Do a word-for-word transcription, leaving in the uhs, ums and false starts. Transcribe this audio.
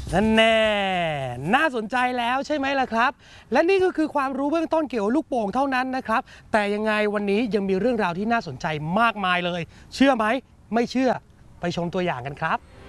นั่นแน่น่าสนใจแล้วใช่ไหมล่ะครับและนี่ก็คือความรู้เบื้องต้นเกี่ยวกับลูกโป่งเท่านั้นนะครับแต่ยังไงวันนี้ยังมีเรื่องราวที่น่าสนใจมากมายเลยเชื่อไหมไม่เชื่อไปชมตัวอย่างกันครับ